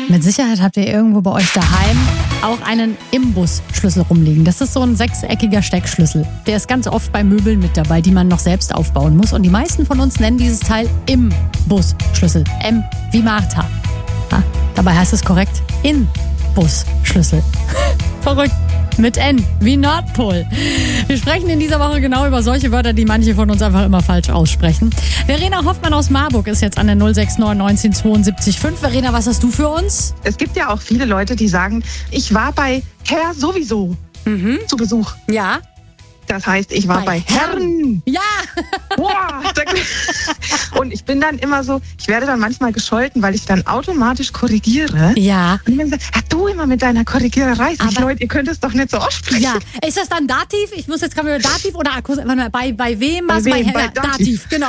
Mit Sicherheit habt ihr irgendwo bei euch daheim auch einen Imbusschlüssel rumliegen. Das ist so ein 6-eckiger Steckschlüssel. Der ist ganz oft bei Möbeln mit dabei, die man noch selbst aufbauen muss. Und die meisten von uns nennen dieses Teil Imbusschlüssel. M wie Martha. Ja, dabei heißt es korrekt Inbusschlüssel. Verrückt. Mit N, wie Nordpol. Wir sprechen in dieser Woche genau über solche Wörter, die manche von uns einfach immer falsch aussprechen. Verena Hoffmann aus Marburg ist jetzt an der 069 1972 5. Verena, was hast du für uns? Es gibt ja auch viele Leute, die sagen, ich war bei Herr sowieso zu Besuch. Ja. Das heißt, ich war bei Herrn. Ja. Boah. Und ich bin dann immer so, ich werde dann manchmal gescholten, weil ich dann automatisch korrigiere. Ja. Und dann sagt, du immer mit deiner Korrigiererei. Leute, ihr könnt es doch nicht so aussprechen. Ja. Ist das dann Dativ? Ich muss jetzt gerade wieder Dativ oder Akkus? Bei wem? Bei Was? wem? Bei Dativ. Genau.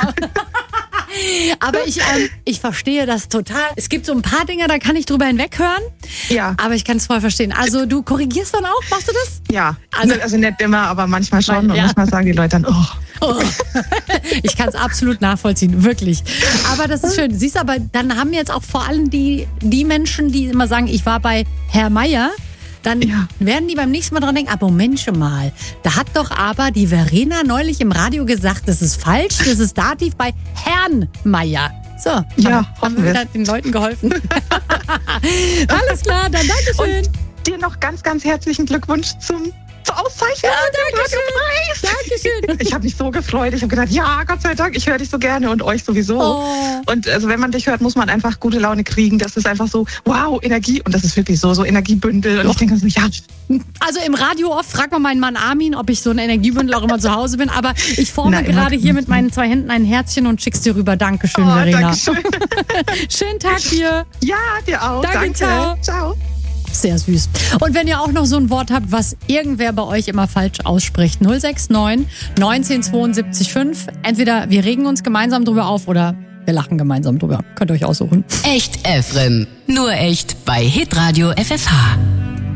Aber ich verstehe das total. Es gibt so ein paar Dinge, da kann ich drüber hinweghören. Ja. Aber ich kann es voll verstehen. Also du korrigierst dann auch? Machst du das? Ja. Also nicht immer, aber manchmal schon. Und Ja. manchmal sagen die Leute dann, Oh. Ich kann es absolut nachvollziehen, wirklich. Aber das ist schön. Siehst du, aber dann haben jetzt auch vor allem die Menschen, die immer sagen, ich war bei Herr Meier, dann werden die beim nächsten Mal dran denken, aber Mensch mal, da hat doch aber die Verena neulich im Radio gesagt, das ist falsch, das ist Dativ bei Herrn Meier. So, haben wir wieder den Leuten geholfen. Alles klar, dann Dankeschön. Und dir noch ganz, ganz herzlichen Glückwunsch zur Auszeichnung. Ja, Dankeschön. Ich habe mich so gefreut. Ich habe gedacht, ja, Gott sei Dank, ich höre dich so gerne und euch sowieso. Oh. Und also wenn man dich hört, muss man einfach gute Laune kriegen. Das ist einfach so, wow, Energie. Und das ist wirklich so Energiebündel. Und ich denke so, ja. Also im Radio oft fragt man meinen Mann Armin, ob ich so ein Energiebündel auch immer zu Hause bin. Aber ich forme gerade hier mit meinen 2 Händen ein Herzchen und schick's dir rüber. Dankeschön, Verena. Dankeschön. Schönen Tag dir. Ja, dir auch. Danke. Ciao. Ciao. Sehr süß. Und wenn ihr auch noch so ein Wort habt, was irgendwer bei euch immer falsch ausspricht, 069 1972 5. Entweder wir regen uns gemeinsam drüber auf oder wir lachen gemeinsam drüber. Könnt ihr euch aussuchen. Echt Efrem. Nur echt bei Hitradio FFH.